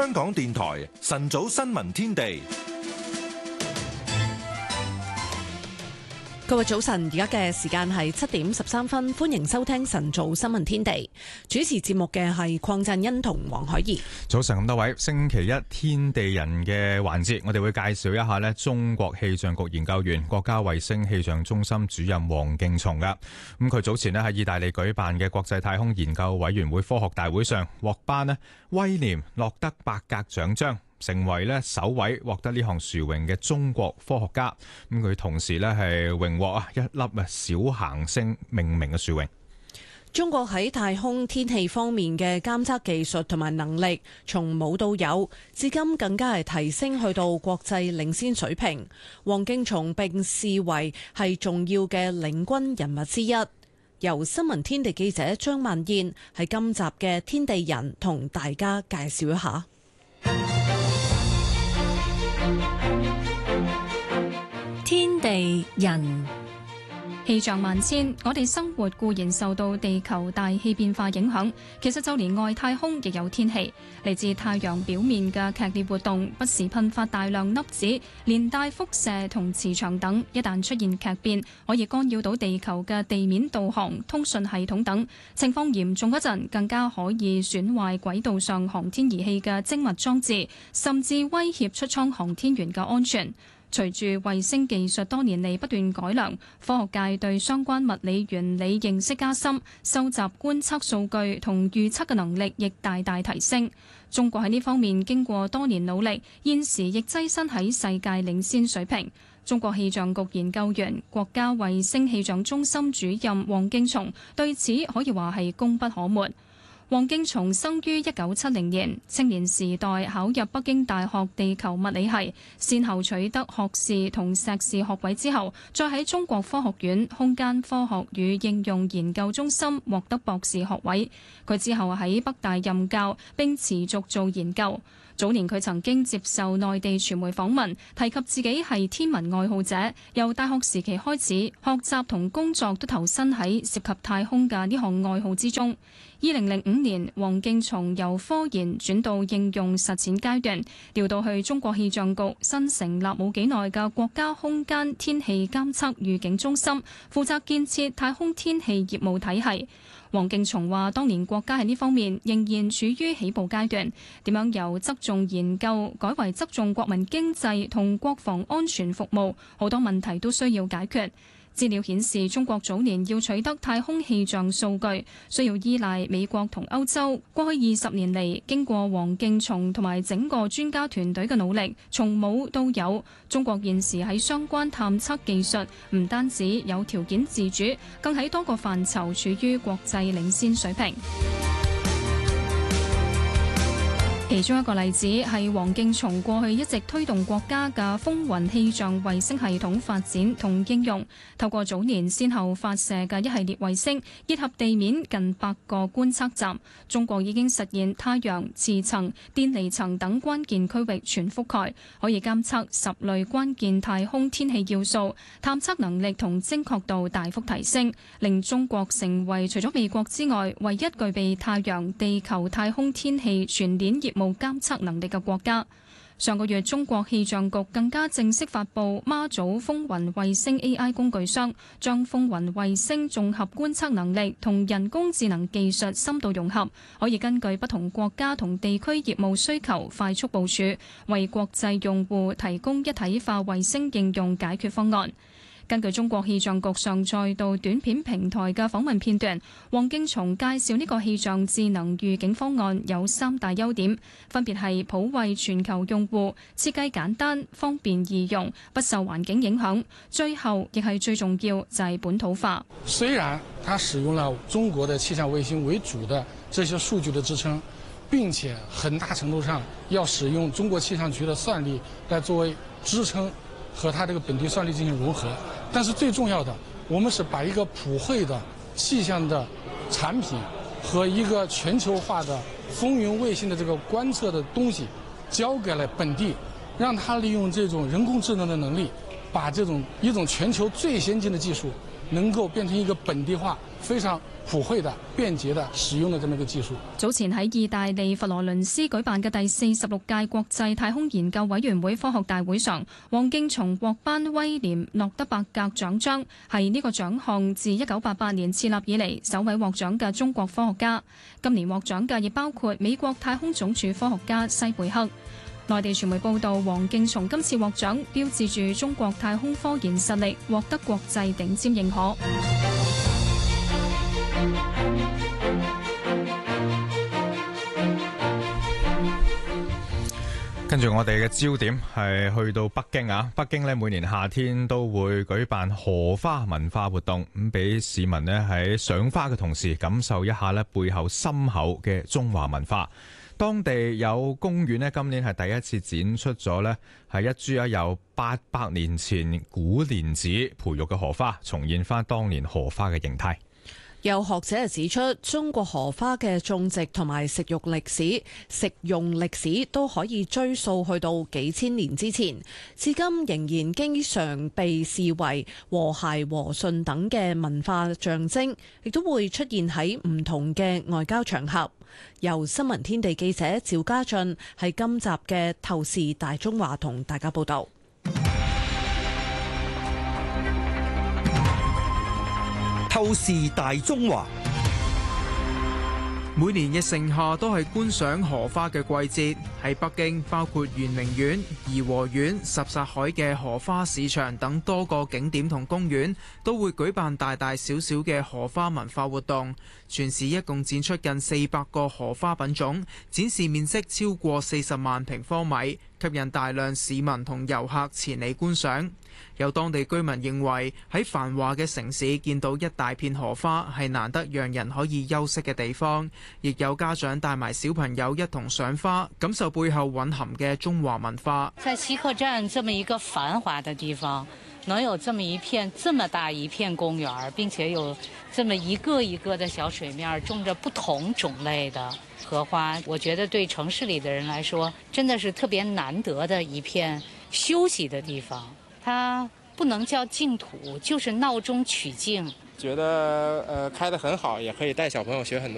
香港電台晨早新聞天地。 各位早晨，而家嘅時間係7:13，歡迎收聽晨早新聞天地。主持節目嘅係鄺振欣同黃海怡。 早晨咁多位，星期一天地人嘅環節，我哋會介紹一下中國氣象局研究員、國家衛星氣象中心主任黃敬松噶。咁佢早前喺意大利舉辦嘅國際太空研究委員會科學大會上，獲頒威廉洛德伯格獎章，成為首位獲得呢項殊榮嘅中國科學家。咁佢同時係榮獲一粒小行星命名嘅殊榮。 中國喺太空天氣方面嘅監測技術同埋能力，從冇到有，至今更加係提升去到國際領先水平。黃敬松並視為係重要嘅領軍人物之一。由新聞天地記者張萬燕喺今集嘅天地人同大家介紹一下。 天地人。氣象萬千，我哋生活固然受到地球大氣變化影響，其實就連外太空亦有天氣。嚟自太陽表面嘅劇烈活動，不時噴發大量粒子，連帶輻射同磁場等，一旦出現劇變，可以干擾到地球嘅地面導航、通訊系統等。情況嚴重嗰陣，更加可以損壞軌道上航天儀器嘅精密裝置，甚至威脅出艙航天員嘅安全。隨住衛星技術多年嚟不斷改良，科學界對相關物理原理認識加深，收集觀測數據同預測嘅能力亦大大提升。中國喺呢方面經過多年努力，現時亦躋身喺世界領先水平。中國氣象局研究員、國家衛星氣象中心主任黃敬松對此可以話係功不可沒。黃敬松生於1970年，青年時代考入北京大學地球物理系，先後取得學士同碩士學位之後，再喺中國科學院空間科學與應用研究中心獲得博士學位。佢之後喺北大任教並持續做研究。早年佢曾經接受內地傳媒訪問，提及自己係天文愛好者，由大學時期開始學習同工作都投身喺涉及太空嘅呢項愛好之中。2005年，黃敬松由科研轉到應用實踐階段，調到去中國氣象局新成立冇幾耐嘅國家空間天氣監測預警中心，負責建設太空天氣業務體系。黃敬松話：當年國家喺呢方面仍然處於起步階段，點樣由側重研究改為側重國民經濟同國防安全服務，好多問題都需要解決。資料顯示，中國早年要取得太空氣象數據，需要依賴美國同歐洲。過去20年嚟，經過黃敬松同埋整個專家團隊嘅努力，從冇到有，中國現時喺相關探測技術唔單止有條件自主，更喺多個範疇處於國際領先水平。其中一個例子係黃敬松過去一直推動國家嘅風雲氣象衛星系統發展同應用，透過早年先後發射嘅一系列衛星，結合地面近100個觀測站，中國已經實現太陽、磁層、電離層等關鍵區域全覆蓋，可以監測10類關鍵太空天氣要素，探測能力同精確度大幅提升，令中國成為除咗美國之外唯一具備太陽、地球、太空天氣全鏈業務監測能力嘅國家。上個月，中國氣象局更加正式發布媽祖風雲衛星 AI 工具箱，將風雲衛星綜合觀測能力同人工智能技術深度融合，可以根據不同國家同地區業務需求快速部署，為國際用戶提供一體化衛星應用解決方案。根據中國氣象局上載到短片平台嘅訪問片段，黃敬松介紹呢個氣象智能預警方案有3大優點，分別係普惠全球用戶、設計簡單、方便易用、不受環境影響，最後亦係最重要就係本土化。 雖然它使用了中國的氣象衛星為主的這些數據的支撐，並且很大程度上要使用中國氣象局的算力來作為支撐和它這個本地算力進行融合，但是最重要的，我們是把一個普惠的氣象的產品和一個全球化的風雲衛星的這個觀測的東西交給了本地，讓它利用這種人工智能的能力，把這種一種全球最先進的技術能夠變成一個本地化、非常普惠的、便捷的使用的這麼一個技術。 早前喺意大利佛羅倫斯舉辦嘅第46屆國際太空研究委員會科學大會上，黃敬松獲頒威廉諾德伯格獎章，係呢個獎項自1988年設立以嚟首位獲獎嘅中國科學家。今年獲獎嘅亦包括美國太空總署科學家西貝克。內地傳媒報道，黃敬松今次獲獎，標誌住中國太空科研實力獲得國際頂尖認可。 跟住我哋嘅焦點係去到北京啊！北京呢每年夏天都會舉辦荷花文化活動，咁俾市民呢喺賞花嘅同時，感受一下呢背後深厚嘅中華文化。當地有公園呢，今年係第一次展出咗呢係一株由800年前古蓮子培育嘅荷花，重現翻當年荷花嘅形態。 有學者指出，中國荷花嘅種植同埋食用歷史都可以追溯去到幾千年之前，至今仍然經常被視為和諧和順等嘅文化象徵，亦都會出現喺唔同嘅外交場合。由新聞天地記者趙家俊喺今集嘅透視大中華同大家報道。 透視大中華。每年嘅盛夏都係觀賞荷花嘅季節，喺北京包括圓明園、頤和園、什剎海嘅荷花市場等多個景點同公園都會舉辦大大小小嘅荷花文化活動。全市一共展出近400個荷花品種，展示面積超過40萬平方米，吸引大量市民同遊客前嚟觀賞。有當地居民認為喺繁華嘅城市見到一大片荷花係難得讓人可以休息嘅地方，亦有家長帶埋小朋友一同賞花，感受背後蘊含嘅中華文化。 在西客站這麼一個繁華的地方，能有這麼一片這麼大一片公園，並且有這麼一個一個的小水面種着不同種類的荷花，我覺得對城市裏的人來說真的是特別難得的一片休息的地方。它不能叫淨土，就是鬧中取靜。 覺得開得很好，也可以帶小朋友學很多。